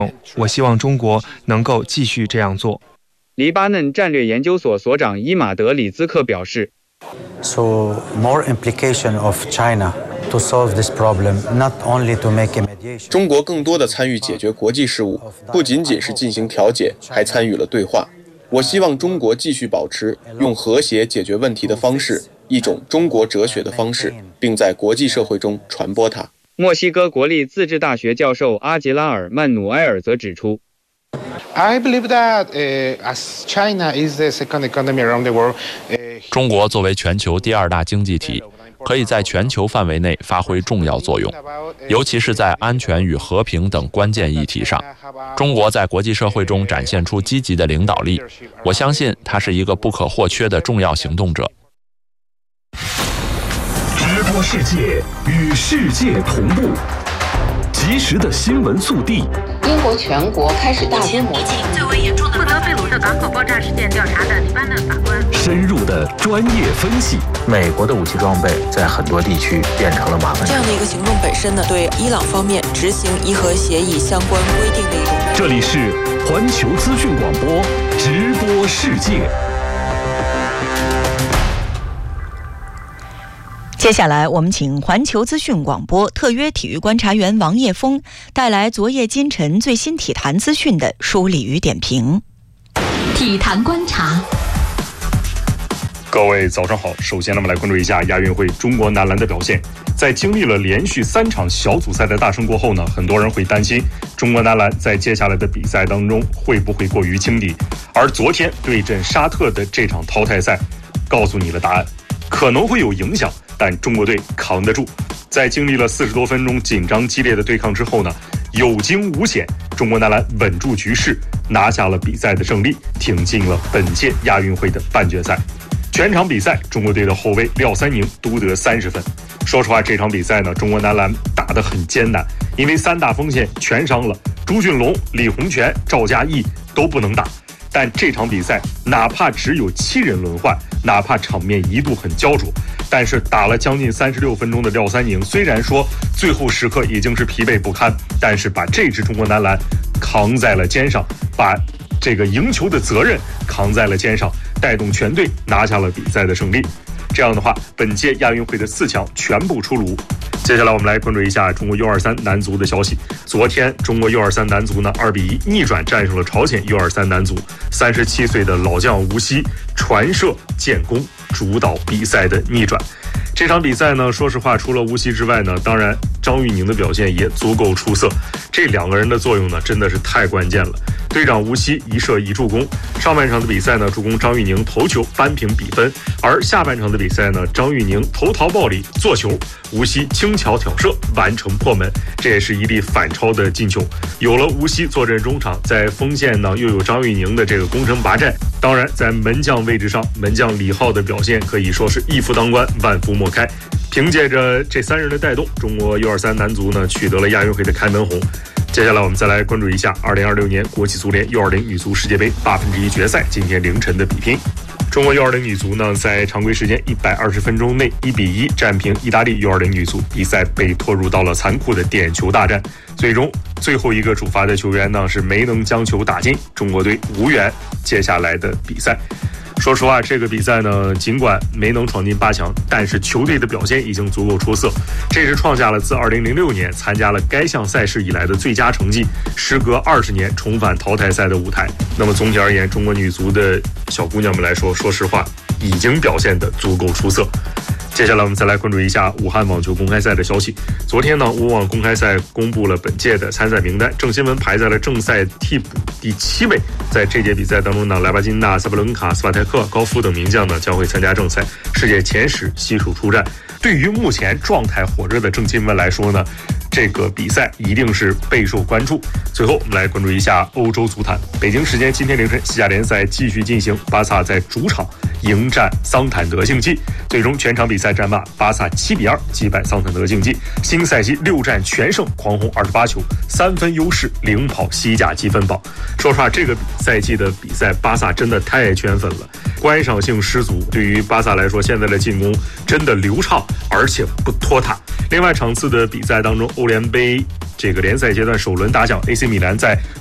我希望中国能够继续这样做。 黎巴嫩战略研究所所长伊马德里兹克表示 So more implication of China to solve this problem, not only to make a mediation. 中国更多的参与解决国际事务，不仅仅是进行调解，还参与了对话。我希望中国继续保持用和谐解决问题的方式，一种中国哲学的方式，并在国际社会中传播它。 墨西哥国立自治大学教授阿吉拉尔·曼努埃尔则指出 I believe that as China is the second economy around the world, 中国作为全球第2大经济体，可以在全球范围内发挥重要作用，尤其是在安全与和平等关键议题上。中国在国际社会中展现出积极的领导力，我相信它是一个不可或缺的重要行动者。 直播世界，与世界同步，及时的新闻速递。 英国全国开始大规模最为严重的负责贝鲁特港口爆炸事件调查的黎巴嫩法官， 深入的专业分析。 美国的武器装备在很多地区变成了麻烦。 这样的一个行动本身呢，对伊朗方面执行伊核协议相关规定的一种。 这里是环球资讯广播直播世界。 接下来我们请环球资讯广播特约体育观察员王叶峰带来昨夜今晨最新体坛资讯的梳理与点评。 体坛观察， 各位早上好。首先我们来关注一下亚运会中国男篮的表现。在经历了连续3场小组赛的大胜过后呢，很多人会担心中国男篮在接下来的比赛当中会不会过于轻敌。而昨天对阵沙特的这场淘汰赛告诉你了答案，可能会有影响，但中国队扛得住。在经历了40多分钟紧张激烈的对抗之后呢，有惊无险，中国男篮稳住局势，拿下了比赛的胜利，挺进了本届亚运会的半决赛。全场比赛中国队的后卫廖三宁独得30分。说实话，这场比赛呢，中国男篮打得很艰难，因为3大锋线全伤了，朱俊龙、李洪权、赵嘉译都不能打。但这场比赛哪怕只有7人轮换，哪怕场面一度很焦灼，但是打了将近36分钟的廖三宁，虽然说最后时刻已经是疲惫不堪，但是把这支中国男篮扛在了肩上，把这个赢球的责任扛在了肩上，带动全队拿下了比赛的胜利。这样的话，本届亚运会的4强全部出炉。接下来我们来关注一下中国 U23 男足的消息。昨天中国 U23 男足呢2-1逆转战胜了朝鲜 U23 男足，37岁的老将吴曦传射建功，主导比赛的逆转。这场比赛呢，说实话，除了吴曦之外呢，当然张玉宁的表现也足够出色。这2个人的作用呢，真的是太关键了。队长吴曦1射1助攻，上半场的比赛呢，助攻张玉宁头球扳平比分，而下半场的比赛呢，张玉宁投桃报李做球，吴曦轻巧挑射完成破门，这也是一粒反超的进球。有了吴曦坐镇中场，在锋线呢又有张玉宁的这个攻城拔寨，当然在门将位置上，门将李浩的表现可以说是一夫当关，万夫莫开。凭借着这3人的带动，中国 U23 男足呢取得了亚运会的开门红。接下来我们再来关注一下2026年国际足联 U20 女足世界杯1/8决赛今天凌晨的比拼。中国 U20 女足呢，在常规时间120分钟内1-1战平意大利 U20 女足，比赛被拖入到了残酷的点球大战。最终最后一个主罚的球员呢是没能将球打进，中国队无缘接下来的比赛。说实话，这个比赛呢，尽管没能闯进8强，但是球队的表现已经足够出色，这是创下了自2006年参加了该项赛事以来的最佳成绩，时隔20年重返淘汰赛的舞台。那么总体而言，中国女足的小姑娘们来说，说实话，已经表现得足够出色。接下来我们再来关注一下武汉网球公开赛的消息。昨天呢，武网公开赛公布了本届的参赛名单，郑钦文排在了正赛替补第7位。在这届比赛当中呢，莱巴金娜、萨布伦卡、斯瓦泰克、高夫等名将呢将会参加正赛，世界前10悉数出战。对于目前状态火热的郑钦文来说呢，这个比赛一定是备受关注。最后我们来关注一下欧洲足坛。北京时间今天凌晨，西甲联赛继续进行，巴萨在主场迎战桑坦德竞技，最终全场比赛战罢，巴萨7-2击败桑坦德竞技，新赛季6战全胜，狂轰28球，3分优势领跑西甲积分榜。说实话，这个赛季的比赛巴萨真的太圈粉了，观赏性十足。对于巴萨来说，现在的进攻真的流畅而且不拖沓。另外场次的比赛当中，欧联杯这个联赛阶段首轮打响，AC 米兰在